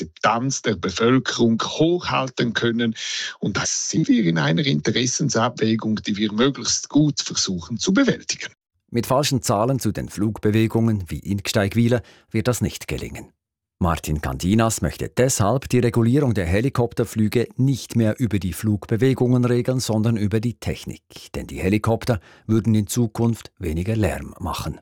Akzeptanz der Bevölkerung hochhalten können. Und das sind wir in einer Interessensabwägung, die wir möglichst gut versuchen zu bewältigen. Mit falschen Zahlen zu den Flugbewegungen wie in Gsteigwiler wird das nicht gelingen. Martin Candinas möchte deshalb die Regulierung der Helikopterflüge nicht mehr über die Flugbewegungen regeln, sondern über die Technik. Denn die Helikopter würden in Zukunft weniger Lärm machen.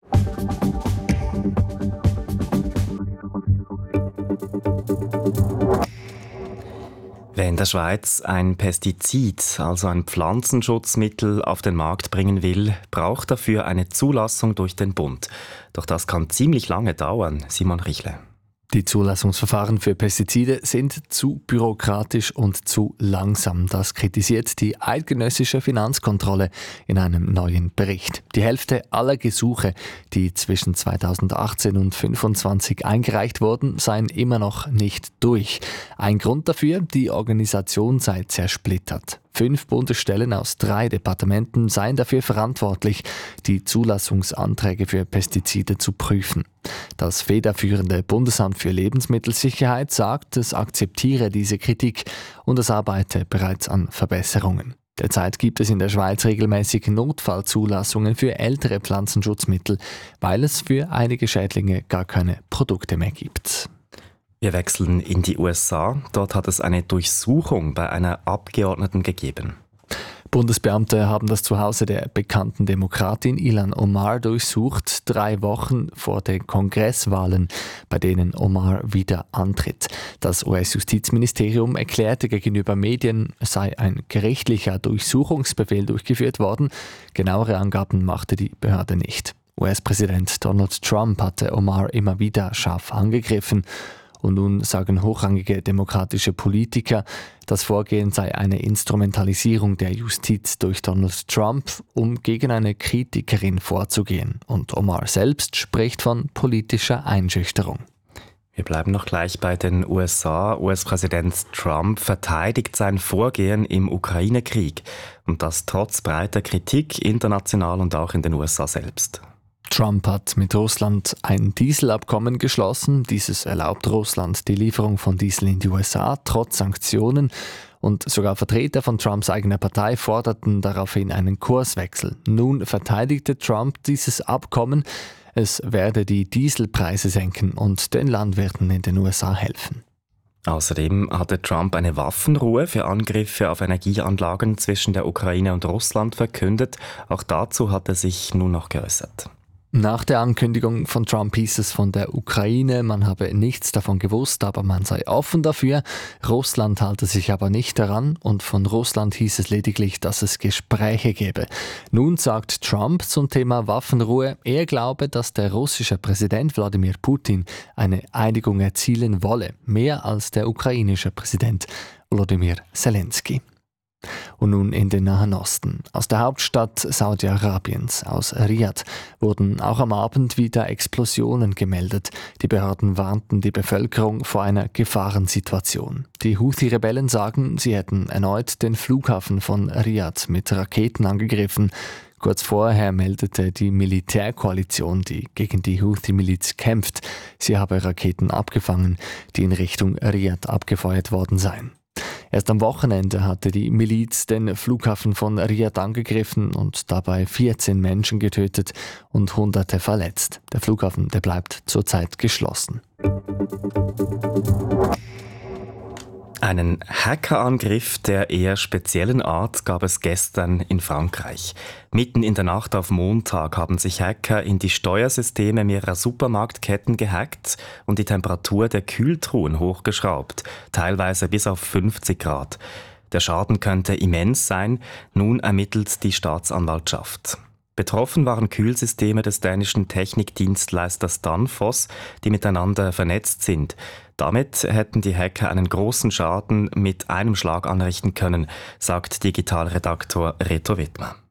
Wer in der Schweiz ein Pestizid, also ein Pflanzenschutzmittel, auf den Markt bringen will, braucht dafür eine Zulassung durch den Bund. Doch das kann ziemlich lange dauern, Simon Richle. Die Zulassungsverfahren für Pestizide sind zu bürokratisch und zu langsam. Das kritisiert die eidgenössische Finanzkontrolle in einem neuen Bericht. Die Hälfte aller Gesuche, die zwischen 2018 und 2025 eingereicht wurden, seien immer noch nicht durch. Ein Grund dafür, die Organisation sei zersplittert. 5 Bundesstellen aus 3 Departementen seien dafür verantwortlich, die Zulassungsanträge für Pestizide zu prüfen. Das federführende Bundesamt für Lebensmittelsicherheit sagt, es akzeptiere diese Kritik und es arbeite bereits an Verbesserungen. Derzeit gibt es in der Schweiz regelmäßig Notfallzulassungen für ältere Pflanzenschutzmittel, weil es für einige Schädlinge gar keine Produkte mehr gibt. Wir wechseln in die USA. Dort hat es eine Durchsuchung bei einer Abgeordneten gegeben. Bundesbeamte haben das Zuhause der bekannten Demokratin Ilhan Omar durchsucht, 3 Wochen vor den Kongresswahlen, bei denen Omar wieder antritt. Das US-Justizministerium erklärte gegenüber Medien, es sei ein gerichtlicher Durchsuchungsbefehl durchgeführt worden. Genauere Angaben machte die Behörde nicht. US-Präsident Donald Trump hatte Omar immer wieder scharf angegriffen. Und nun sagen hochrangige demokratische Politiker, das Vorgehen sei eine Instrumentalisierung der Justiz durch Donald Trump, um gegen eine Kritikerin vorzugehen. Und Omar selbst spricht von politischer Einschüchterung. Wir bleiben noch gleich bei den USA. US-Präsident Trump verteidigt sein Vorgehen im Ukraine-Krieg. Und das trotz breiter Kritik international und auch in den USA selbst. Trump hat mit Russland ein Dieselabkommen geschlossen. Dieses erlaubt Russland die Lieferung von Diesel in die USA trotz Sanktionen. Und sogar Vertreter von Trumps eigener Partei forderten daraufhin einen Kurswechsel. Nun verteidigte Trump dieses Abkommen. Es werde die Dieselpreise senken und den Landwirten in den USA helfen. Außerdem hatte Trump eine Waffenruhe für Angriffe auf Energieanlagen zwischen der Ukraine und Russland verkündet. Auch dazu hat er sich nun noch geäußert. Nach der Ankündigung von Trump hieß es von der Ukraine, man habe nichts davon gewusst, aber man sei offen dafür. Russland halte sich aber nicht daran und von Russland hieß es lediglich, dass es Gespräche gäbe. Nun sagt Trump zum Thema Waffenruhe, er glaube, dass der russische Präsident Wladimir Putin eine Einigung erzielen wolle, mehr als der ukrainische Präsident Volodymyr Zelensky. Und nun in den Nahen Osten. Aus der Hauptstadt Saudi-Arabiens, aus Riad, wurden auch am Abend wieder Explosionen gemeldet. Die Behörden warnten die Bevölkerung vor einer Gefahrensituation. Die Houthi-Rebellen sagen, sie hätten erneut den Flughafen von Riad mit Raketen angegriffen. Kurz vorher meldete die Militärkoalition, die gegen die Houthi-Miliz kämpft, sie habe Raketen abgefangen, die in Richtung Riad abgefeuert worden seien. Erst am Wochenende hatte die Miliz den Flughafen von Riad angegriffen und dabei 14 Menschen getötet und Hunderte verletzt. Der Flughafen, der bleibt zurzeit geschlossen. Einen Hackerangriff der eher speziellen Art gab es gestern in Frankreich. Mitten in der Nacht auf Montag haben sich Hacker in die Steuersysteme mehrerer Supermarktketten gehackt und die Temperatur der Kühltruhen hochgeschraubt, teilweise bis auf 50 Grad. Der Schaden könnte immens sein, nun ermittelt die Staatsanwaltschaft. Betroffen waren Kühlsysteme des dänischen Technikdienstleisters Danfoss, die miteinander vernetzt sind. Damit hätten die Hacker einen großen Schaden mit einem Schlag anrichten können, sagt Digitalredaktor Reto Wittmer.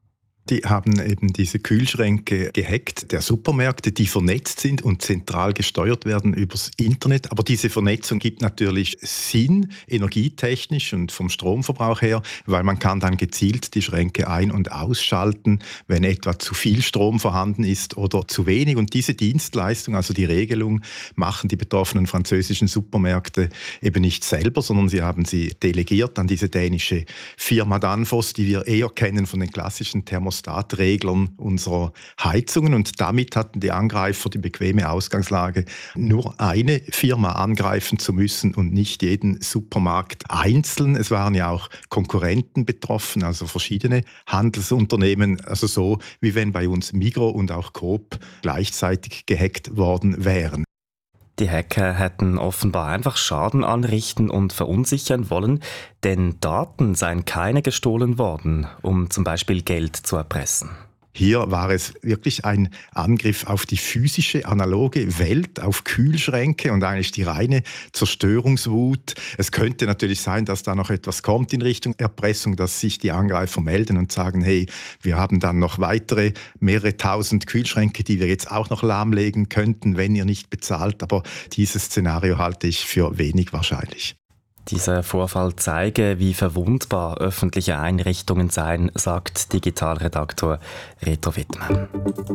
Die haben eben diese Kühlschränke gehackt der Supermärkte, die vernetzt sind und zentral gesteuert werden übers Internet. Aber diese Vernetzung gibt natürlich Sinn, energietechnisch und vom Stromverbrauch her, weil man kann dann gezielt die Schränke ein- und ausschalten, wenn etwa zu viel Strom vorhanden ist oder zu wenig. Und diese Dienstleistung, also die Regelung, machen die betroffenen französischen Supermärkte eben nicht selber, sondern sie haben sie delegiert an diese dänische Firma Danfoss, die wir eher kennen von den klassischen Thermostatreglern unserer Heizungen. Und damit hatten die Angreifer die bequeme Ausgangslage, nur eine Firma angreifen zu müssen und nicht jeden Supermarkt einzeln. Es waren ja auch Konkurrenten betroffen, also verschiedene Handelsunternehmen, also so wie wenn bei uns Migros und auch Coop gleichzeitig gehackt worden wären. Die Hacker hätten offenbar einfach Schaden anrichten und verunsichern wollen, denn Daten seien keine gestohlen worden, um zum Beispiel Geld zu erpressen. Hier war es wirklich ein Angriff auf die physische, analoge Welt, auf Kühlschränke und eigentlich die reine Zerstörungswut. Es könnte natürlich sein, dass da noch etwas kommt in Richtung Erpressung, dass sich die Angreifer melden und sagen, hey, wir haben dann noch weitere mehrere tausend Kühlschränke, die wir jetzt auch noch lahmlegen könnten, wenn ihr nicht bezahlt. Aber dieses Szenario halte ich für wenig wahrscheinlich. Dieser Vorfall zeige, wie verwundbar öffentliche Einrichtungen seien, sagt Digitalredaktor Reto Wittmann.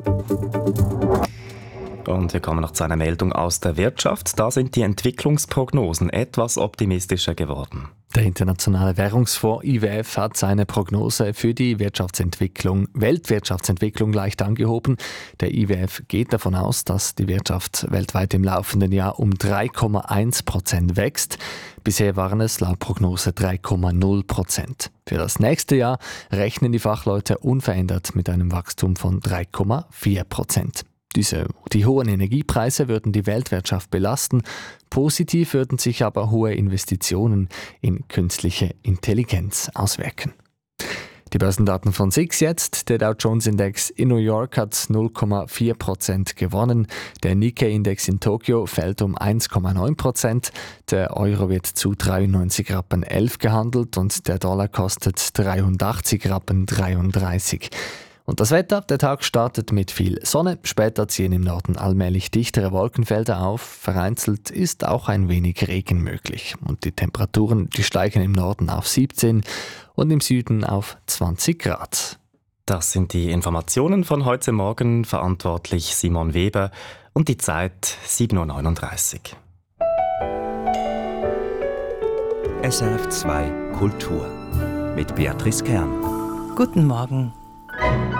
Und wir kommen noch zu einer Meldung aus der Wirtschaft. Da sind die Entwicklungsprognosen etwas optimistischer geworden. Der Internationale Währungsfonds IWF hat seine Prognose für die Weltwirtschaftsentwicklung leicht angehoben. Der IWF geht davon aus, dass die Wirtschaft weltweit im laufenden Jahr um 3,1% wächst. Bisher waren es laut Prognose 3,0%. Für das nächste Jahr rechnen die Fachleute unverändert mit einem Wachstum von 3,4%. Die hohen Energiepreise würden die Weltwirtschaft belasten. Positiv würden sich aber hohe Investitionen in künstliche Intelligenz auswirken. Die Börsendaten von SIX jetzt. Der Dow Jones Index in New York hat 0,4% gewonnen. Der Nikkei-Index in Tokio fällt um 1,9%. Der Euro wird zu 93,11 Rappen gehandelt und der Dollar kostet 83,33 Rappen. Und das Wetter, der Tag startet mit viel Sonne, später ziehen im Norden allmählich dichtere Wolkenfelder auf, vereinzelt ist auch ein wenig Regen möglich. Und die Temperaturen, die steigen im Norden auf 17 und im Süden auf 20 Grad. Das sind die Informationen von heute Morgen, verantwortlich Simon Weber und die Zeit 7.39 Uhr. SRF 2 Kultur mit Beatrice Kern. Guten Morgen.